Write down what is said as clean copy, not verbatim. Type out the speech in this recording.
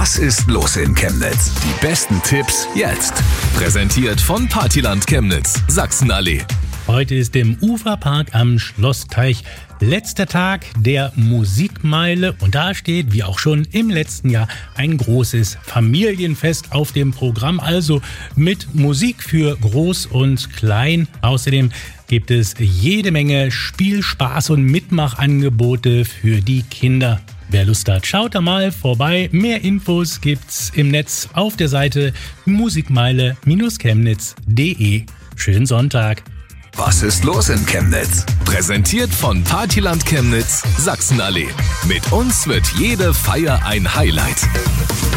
Was ist los in Chemnitz? Die besten Tipps jetzt. Präsentiert von Partyland Chemnitz, Sachsenallee. Heute ist im Uferpark am Schlossteich letzter Tag der Musikmeile und da steht, wie auch schon im letzten Jahr, ein großes Familienfest auf dem Programm, also mit Musik für Groß und Klein. Außerdem gibt es jede Menge Spiel-, Spaß- und Mitmachangebote für die Kinder. Wer Lust hat, schaut da mal vorbei. Mehr Infos gibt's im Netz auf der Seite musikmeile-chemnitz.de. Schönen Sonntag! Was ist los in Chemnitz? Präsentiert von Partyland Chemnitz, Sachsenallee. Mit uns wird jede Feier ein Highlight.